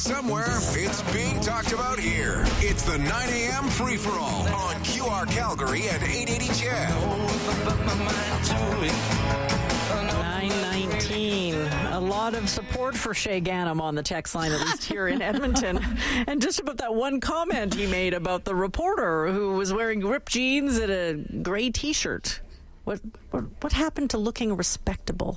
Somewhere it's being talked about here. It's the 9 a.m. free-for-all on QR Calgary at 880 CHED. 9:19. A lot of support for Shay Ganem on the text line, at least here in Edmonton. And just about that one comment he made about the reporter who was wearing ripped jeans and a gray T-shirt. What happened to looking respectable?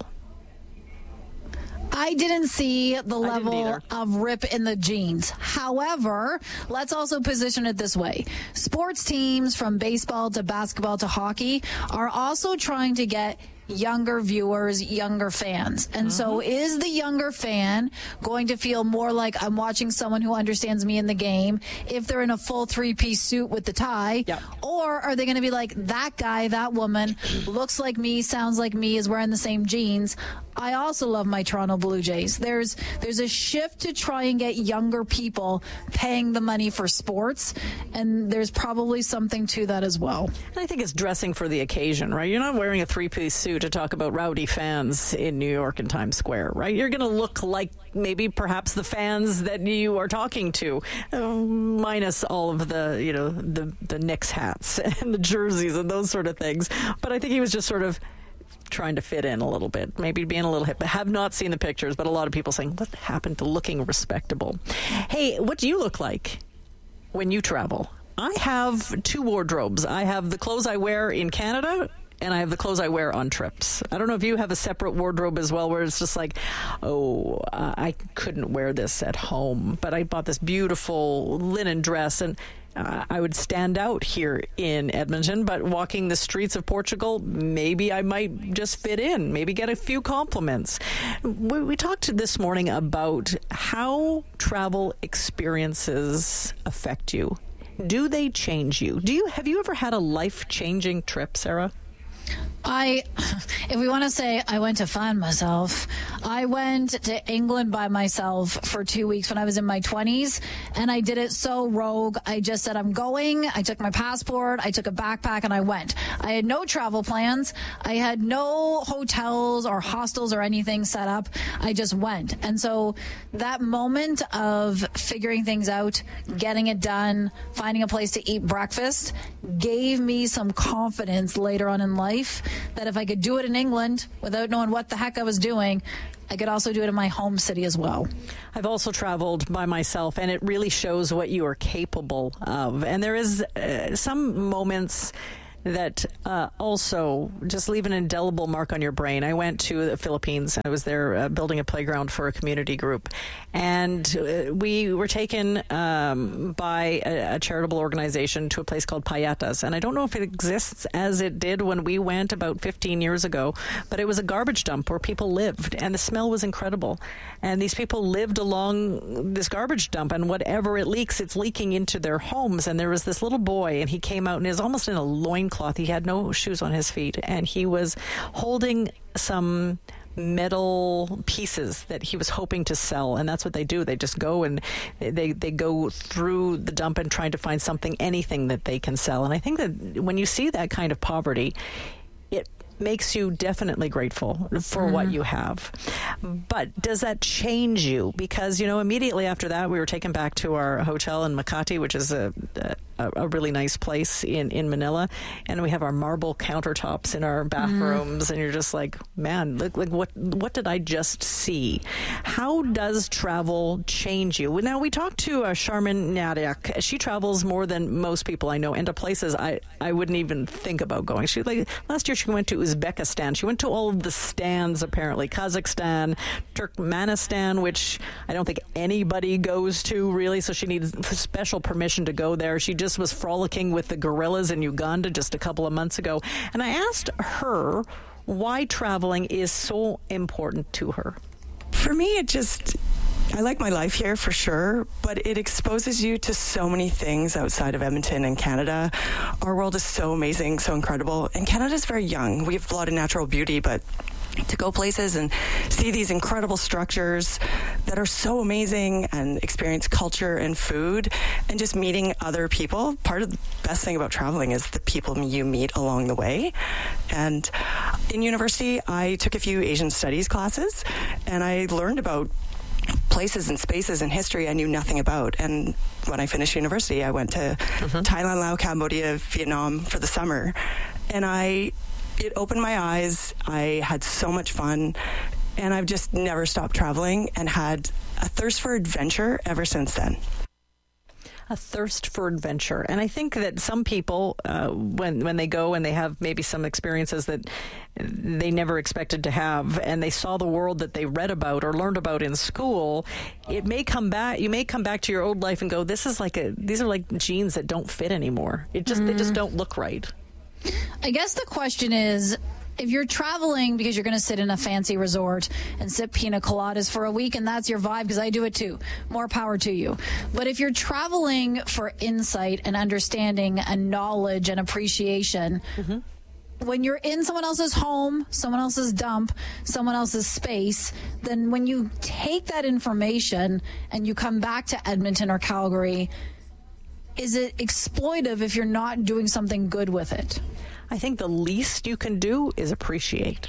I didn't see the level of rip in the jeans. However, let's also position it this way. Sports teams from baseball to basketball to hockey are also trying to get younger viewers, younger fans. And so is the younger fan going to feel more like I'm watching someone who understands me in the game if they're in a full three-piece suit with the tie? Yep. Or are they going to be like, that guy, that woman looks like me, sounds like me, is wearing the same jeans? I also love my Toronto Blue Jays. There's a shift to try and get younger people paying the money for sports, and there's probably something to that as well. And I think it's dressing for the occasion, right? You're not wearing a three-piece suit to talk about rowdy fans in New York and Times Square, right? You're going to look like maybe perhaps the fans that you are talking to, minus all of the Knicks hats and the jerseys and those sort of things. But I think he was just sort of trying to fit in a little bit, maybe being a little hip. I have not seen the pictures, but a lot of people saying, what happened to looking respectable? Hey, what do you look like when you travel? I have two wardrobes. I have the clothes I wear in Canada, and I have the clothes I wear on trips. I don't know if you have a separate wardrobe as well, where it's just like, I couldn't wear this at home, but I bought this beautiful linen dress, and I would stand out here in Edmonton, but walking the streets of Portugal, maybe I might just fit in, maybe get a few compliments. We talked this morning about how travel experiences affect you. Do they change you? Have you ever had a life-changing trip, Sarah? If we want to say I went to find myself, I went to England by myself for 2 weeks when I was in my 20s, and I did it so rogue. I just said, I'm going. I took my passport, I took a backpack, and I went. I had no travel plans. I had no hotels or hostels or anything set up. I just went. And so that moment of figuring things out, getting it done, finding a place to eat breakfast, gave me some confidence later on in life that if I could do it in England without knowing what the heck I was doing, I could also do it in my home city as well. I've also traveled by myself, and it really shows what you are capable of. And there is some moments that also just leave an indelible mark on your brain. I went to the Philippines. I was there building a playground for a community group. And we were taken by a charitable organization to a place called Payatas. And I don't know if it exists as it did when we went about 15 years ago, but it was a garbage dump where people lived. And the smell was incredible. And these people lived along this garbage dump. And whatever it leaks, it's leaking into their homes. And there was this little boy, and he came out and is almost in a loincloth. He had no shoes on his feet, and he was holding some metal pieces that he was hoping to sell. And that's what they do. They just go and they go through the dump and trying to find something, anything that they can sell. And I think that when you see that kind of poverty, it makes you definitely grateful for what you have. But does that change you? Because, immediately after that, we were taken back to our hotel in Makati, which is a really nice place in Manila. And we have our marble countertops in our bathrooms. And you're just like, man, look what did I just see? How does travel change you? Now, we talked to Charmin Nadiak. She travels more than most people I know, and to places I wouldn't even think about going. Last year she went to Uzbekistan. She went to all of the stands, apparently. Kazakhstan, Turkmenistan, which I don't think anybody goes to, really, so she needs special permission to go there. She just was frolicking with the gorillas in Uganda just a couple of months ago. And I asked her why traveling is so important to her. For me, I like my life here for sure, but it exposes you to so many things outside of Edmonton and Canada. Our world is so amazing, so incredible. And Canada's very young. We have a lot of natural beauty, but to go places and see these incredible structures that are so amazing and experience culture and food and just meeting other people. Part of the best thing about traveling is the people you meet along the way. And in university, I took a few Asian studies classes, and I learned about places and spaces and history I knew nothing about. And when I finished university, I went to Thailand, Laos, Cambodia, Vietnam for the summer. And it opened my eyes. I had so much fun. And I've just never stopped traveling and had a thirst for adventure ever since then. A thirst for adventure. And I think that some people, when they go and they have maybe some experiences that they never expected to have, and they saw the world that they read about or learned about in school, it may come back. You may come back to your old life and go, these are like jeans that don't fit anymore. They just don't look right. I guess the question is, if you're traveling because you're going to sit in a fancy resort and sip pina coladas for a week and that's your vibe, because I do it too, more power to you. But if you're traveling for insight and understanding and knowledge and appreciation, when you're in someone else's home, someone else's dump, someone else's space, then when you take that information and you come back to Edmonton or Calgary, is it exploitive if you're not doing something good with it? I think the least you can do is appreciate.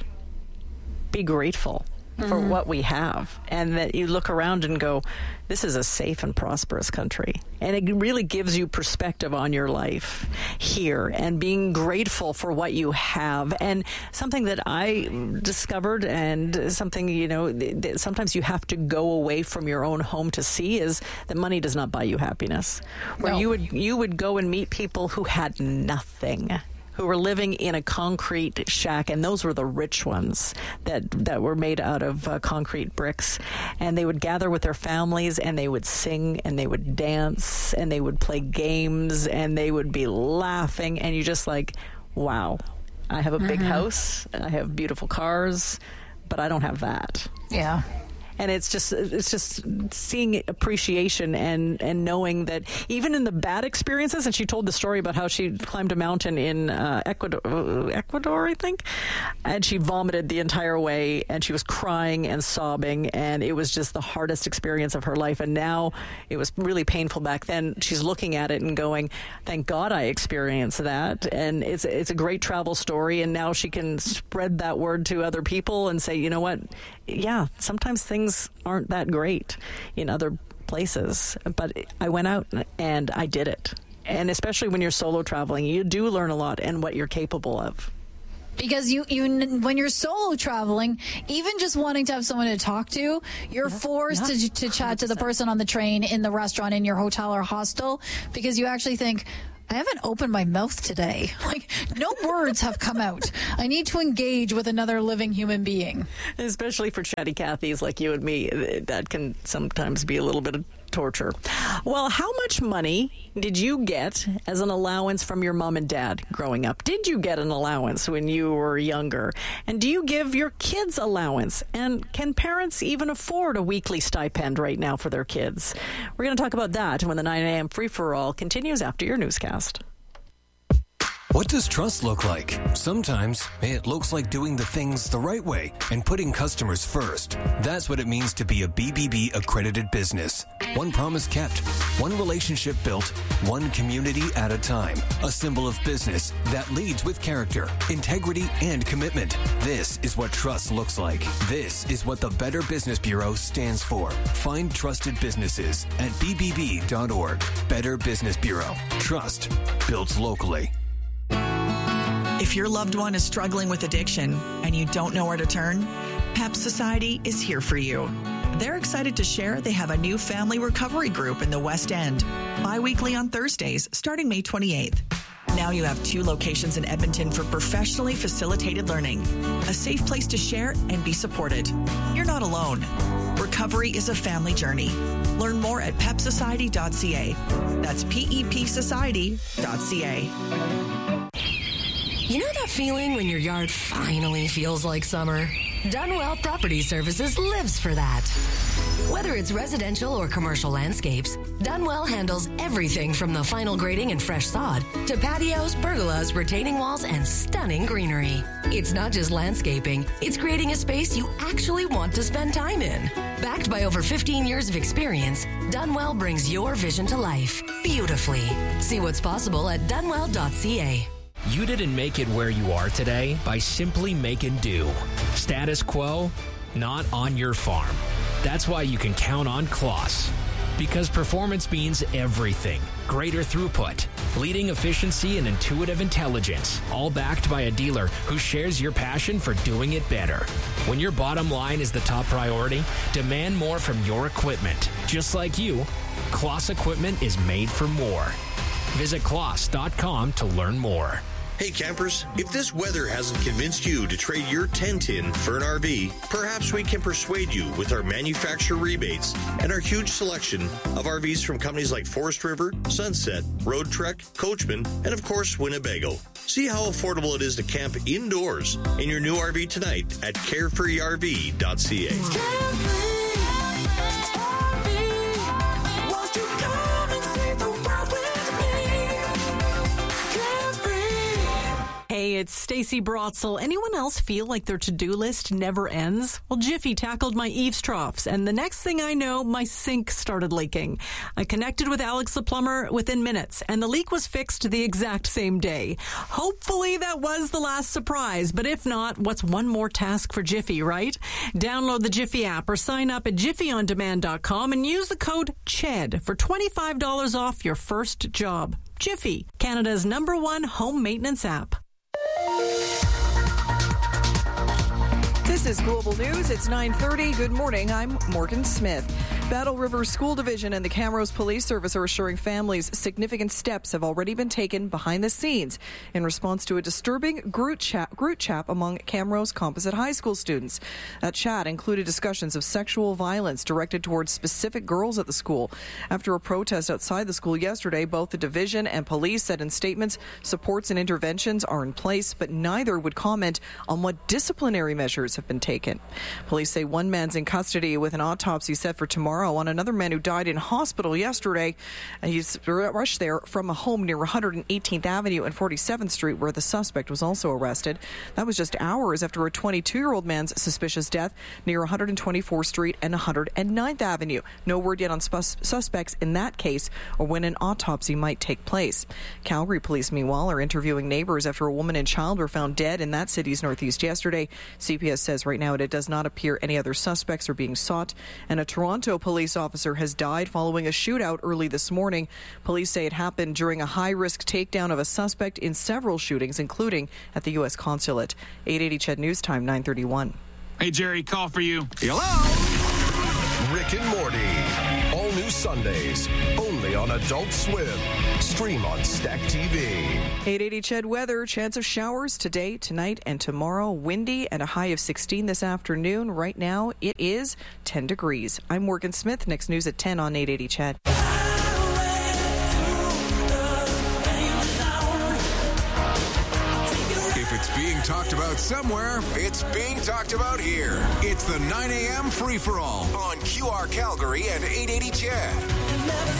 Be grateful for what we have, and that you look around and go, this is a safe and prosperous country. And it really gives you perspective on your life here, and being grateful for what you have. And something that I discovered, and something, that sometimes you have to go away from your own home to see, is that money does not buy you happiness. Where you would go and meet people who had nothing, who were living in a concrete shack, and those were the rich ones that were made out of concrete bricks. And they would gather with their families, and they would sing, and they would dance, and they would play games, and they would be laughing, and you're just like, wow, I have a big house, I have beautiful cars, but I don't have that. Yeah. And it's just seeing appreciation and knowing that even in the bad experiences, and she told the story about how she climbed a mountain in Ecuador, I think, and she vomited the entire way, and she was crying and sobbing, and it was just the hardest experience of her life. And now it was really painful back then. She's looking at it and going, thank God I experienced that. And it's a great travel story, and now she can spread that word to other people and say, you know what? Yeah, sometimes things aren't that great in other places, but I went out and I did it. And especially when you're solo traveling, you do learn a lot and what you're capable of. Because you when you're solo traveling, even just wanting to have someone to talk to, you're forced to chat to the person on the train, in the restaurant, in your hotel or hostel, because you actually think, I haven't opened my mouth today. Like, no words have come out. I need to engage with another living human being. Especially for chatty Cathys like you and me, that can sometimes be a little bit of torture. Well, how much money did you get as an allowance from your mom and dad growing up? Did you get an allowance when you were younger? And do you give your kids allowance? And can parents even afford a weekly stipend right now for their kids? We're going to talk about that when the 9 a.m. free-for-all continues after your newscast. What does trust look like? Sometimes it looks like doing the things the right way and putting customers first. That's what it means to be a BBB accredited business. One promise kept, one relationship built, one community at a time. A symbol of business that leads with character, integrity, and commitment. This is what trust looks like. This is what the Better Business Bureau stands for. Find trusted businesses at bbb.org. Better Business Bureau. Trust built locally. If your loved one is struggling with addiction and you don't know where to turn, PEP Society is here for you. They're excited to share they have a new family recovery group in the West End, bi-weekly on Thursdays, starting May 28th. Now you have 2 locations in Edmonton for professionally facilitated learning, a safe place to share and be supported. You're not alone. Recovery is a family journey. Learn more at pepsociety.ca. That's pepsociety.ca. You know that feeling when your yard finally feels like summer? Dunwell Property Services lives for that. Whether it's residential or commercial landscapes, Dunwell handles everything from the final grading and fresh sod to patios, pergolas, retaining walls, and stunning greenery. It's not just landscaping, it's creating a space you actually want to spend time in. Backed by over 15 years of experience, Dunwell brings your vision to life beautifully. See what's possible at dunwell.ca. You didn't make it where you are today by simply making do. Status quo, not on your farm. That's why you can count on Kloss. Because performance means everything. Greater throughput, leading efficiency, and intuitive intelligence, all backed by a dealer who shares your passion for doing it better. When your bottom line is the top priority, demand more from your equipment. Just like you, Kloss equipment is made for more. Visit Kloss.com to learn more. Hey campers, if this weather hasn't convinced you to trade your tent in for an RV, perhaps we can persuade you with our manufacturer rebates and our huge selection of RVs from companies like Forest River, Sunset, Road Trek, Coachman, and of course Winnebago. See how affordable it is to camp indoors in your new RV tonight at carefreerv.ca. Hey, it's Stacey Brotzel. Anyone else feel like their to-do list never ends? Well, Jiffy tackled my eaves troughs, and the next thing I know, my sink started leaking. I connected with Alex the plumber within minutes, and the leak was fixed the exact same day. Hopefully that was the last surprise, but if not, what's one more task for Jiffy, right? Download the Jiffy app or sign up at jiffyondemand.com and use the code CHED for $25 off your first job. Jiffy, Canada's #1 home maintenance app. This is Global News. It's 9:30. Good morning. I'm Morgan Smith. Battle River School Division and the Camrose Police Service are assuring families significant steps have already been taken behind the scenes in response to a disturbing group chat among Camrose Composite High School students. That chat included discussions of sexual violence directed towards specific girls at the school. After a protest outside the school yesterday, both the division and police said in statements supports and interventions are in place, but neither would comment on what disciplinary measures have been taken. Police say one man's in custody with an autopsy set for tomorrow on another man who died in hospital yesterday. He's rushed there from a home near 118th Avenue and 47th Street, where the suspect was also arrested. That was just hours after a 22-year-old man's suspicious death near 124th Street and 109th Avenue. No word yet on suspects in that case or when an autopsy might take place. Calgary police, meanwhile, are interviewing neighbors after a woman and child were found dead in that city's northeast yesterday. CPS says right now it does not appear any other suspects are being sought, and a Toronto police officer has died following a shootout early this morning. Police say it happened during a high-risk takedown of a suspect in several shootings, including at the U.S. consulate. 880 CHED News Time, 9:31. Hey, Jerry, call for you. Hello? Rick and Morty. All new Sundays, only on Adult Swim. Stream on Stack TV. 880 CHED weather. Chance of showers today, tonight, and tomorrow. Windy and a high of 16 this afternoon. Right now, it is 10 degrees. I'm Morgan Smith. Next news at 10 on 880 CHED. If it's being talked about somewhere, it's being talked about here. It's the 9 a.m. free-for-all on QR Calgary and 880 CHED.